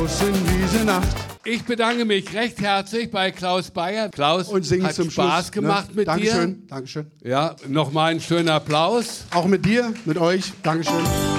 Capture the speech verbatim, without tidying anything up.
in diese Nacht. Ich bedanke mich recht herzlich bei Klaus Bayer. Klaus, Und singen hat zum Spaß Schluss, gemacht ne? mit Dankeschön, dir. Dankeschön. Ja, nochmal einen schönen Applaus. Auch mit dir, mit euch. Dankeschön.